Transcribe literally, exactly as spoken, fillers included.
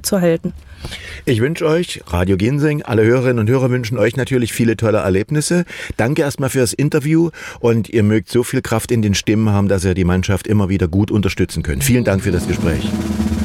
zu halten. Ich wünsche euch, Radio Ginseng, alle Hörerinnen und Hörer wünschen euch natürlich viele tolle Erlebnisse. Danke erstmal für das Interview und ihr mögt so viel Kraft in den Stimmen haben, dass ihr die Mannschaft immer wieder gut unterstützen könnt. Vielen Dank für das Gespräch.